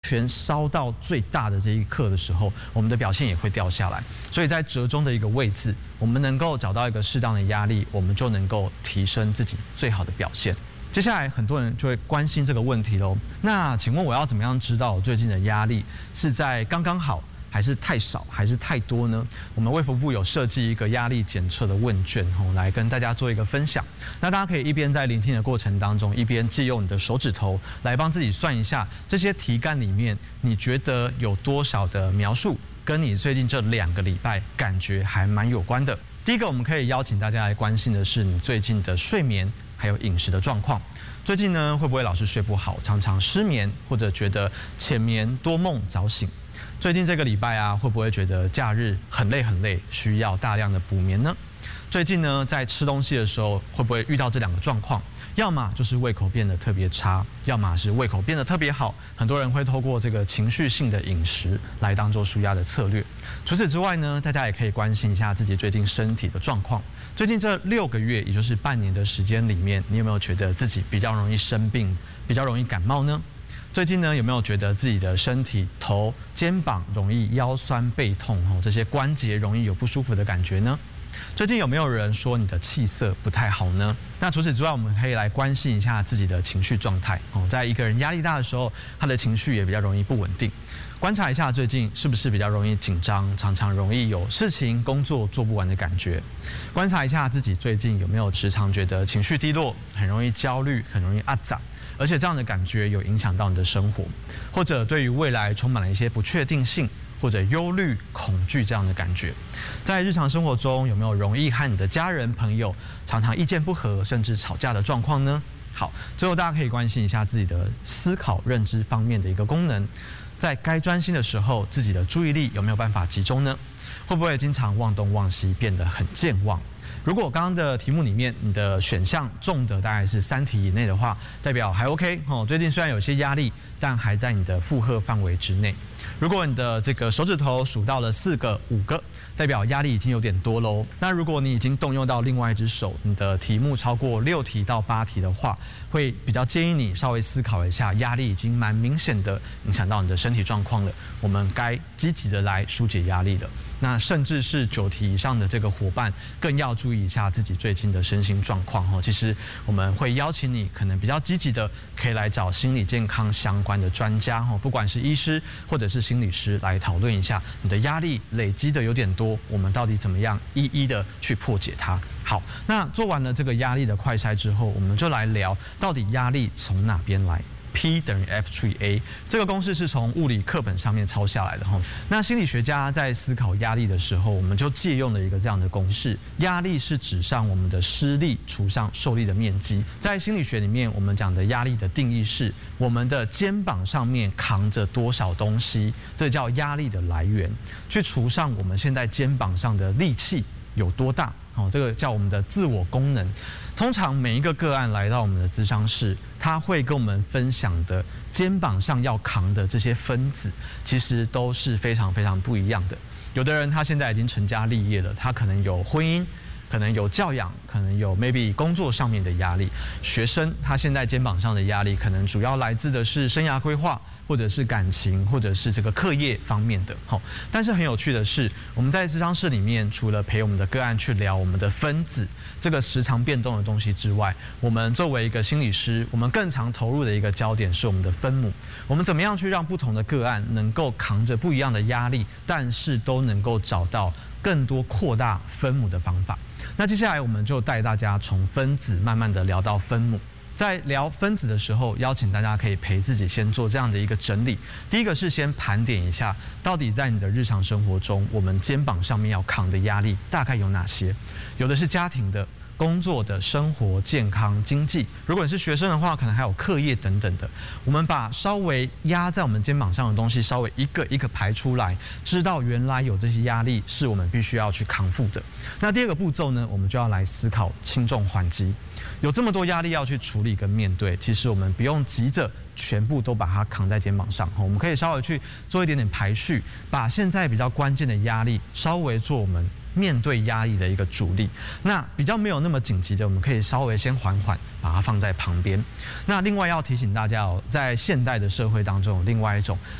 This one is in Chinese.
全烧到最大的这一刻的时候，我们的表现也会掉下来。所以在折中的一个位置，我们能够找到一个适当的压力，我们就能够提升自己最好的表现。接下来很多人就会关心这个问题喽。那请问我要怎么样知道我最近的压力是在刚刚好，还是太少，还是太多呢？我们卫福部有设计一个压力检测的问卷，来跟大家做一个分享。那大家可以一边在聆听的过程当中，一边借用你的手指头来帮自己算一下，这些题干里面你觉得有多少的描述跟你最近这2个礼拜感觉还蛮有关的。第一个，我们可以邀请大家来关心的是你最近的睡眠还有饮食的状况。最近呢，会不会老是睡不好，常常失眠，或者觉得浅眠多梦早醒？最近这个礼拜啊，会不会觉得假日很累，需要大量的补眠呢？最近呢，在吃东西的时候，会不会遇到这2个状况？要么就是胃口变得特别差，要么是胃口变得特别好。很多人会透过这个情绪性的饮食来当做抒压的策略。除此之外呢，大家也可以关心一下自己最近身体的状况。最近这6个月，也就是半年的时间里面，你有没有觉得自己比较容易生病，比较容易感冒呢？最近呢，有没有觉得自己的身体、头、肩膀容易腰酸背痛，这些关节容易有不舒服的感觉呢？最近有没有人说你的气色不太好呢？那除此之外，我们可以来关心一下自己的情绪状态。在一个人压力大的时候，他的情绪也比较容易不稳定。观察一下最近是不是比较容易紧张，常常容易有事情、工作做不完的感觉。观察一下自己最近有没有时常觉得情绪低落，很容易焦虑，很容易阿杂。而且这样的感觉有影响到你的生活，或者对于未来充满了一些不确定性，或者忧虑、恐惧这样的感觉。在日常生活中，有没有容易和你的家人、朋友常常意见不合，甚至吵架的状况呢？好，最后大家可以关心一下自己的思考、认知方面的一个功能。在该专心的时候，自己的注意力有没有办法集中呢？会不会经常忘东忘西，变得很健忘？如果刚刚的题目里面你的选项中的大概是3题以内的话，代表还 OK 哦。最近虽然有些压力，但还在你的负荷范围之内。如果你的这个手指头数到了4个、5个，代表压力已经有点多喽。那如果你已经动用到另外一只手，你的题目超过6题到8题的话，会比较建议你稍微思考一下，压力已经蛮明显的影响到你的身体状况了，我们该积极的来疏解压力了。那甚至是9题以上的这个伙伴，更要注意一下自己最近的身心状况哦。其实我们会邀请你，可能比较积极的，可以来找心理健康相关的专家哦，不管是医师或者是心理师来讨论一下你的压力累积的有点多，我们到底怎么样一一的去破解它。好，那做完了这个压力的快筛之后，我们就来聊到底压力从哪边来。P 等于 F 除以 A 这个公式是从物理课本上面抄下来的哈。那心理学家在思考压力的时候，我们就借用了一个这样的公式：压力是指上我们的施力除上受力的面积。在心理学里面，我们讲的压力的定义是我们的肩膀上面扛着多少东西，这叫压力的来源，去除上我们现在肩膀上的力气有多大。这个叫我们的自我功能。通常每一个个案来到我们的咨商室，他会跟我们分享的肩膀上要扛的这些分子，其实都是非常非常不一样的。有的人他现在已经成家立业了，他可能有婚姻，可能有教养，可能有 maybe 工作上面的压力。学生他现在肩膀上的压力，可能主要来自的是生涯规划，或者是感情，或者是这个课业方面的。但是很有趣的是，我们在咨商室里面，除了陪我们的个案去聊我们的分子这个时常变动的东西之外，我们作为一个心理师，我们更常投入的一个焦点是我们的分母。我们怎么样去让不同的个案能够扛着不一样的压力，但是都能够找到更多扩大分母的方法。那接下来我们就带大家从分子慢慢的聊到分母。在聊分子的时候，邀请大家可以陪自己先做这样的一个整理。第一个是先盘点一下，到底在你的日常生活中，我们肩膀上面要扛的压力大概有哪些？有的是家庭的、工作的、生活、健康、经济。如果你是学生的话，可能还有课业等等的。我们把稍微压在我们肩膀上的东西，稍微一个一个排出来，知道原来有这些压力是我们必须要去扛负的。那第二个步骤呢，我们就要来思考轻重缓急。有这么多压力要去处理跟面对，其实我们不用急着全部都把它扛在肩膀上，我们可以稍微去做一点点排序，把现在比较关键的压力稍微做我们面对压力的一个主力。那比较没有那么紧急的，我们可以稍微先缓缓把它放在旁边。那另外要提醒大家在现代的社会当中有另外一种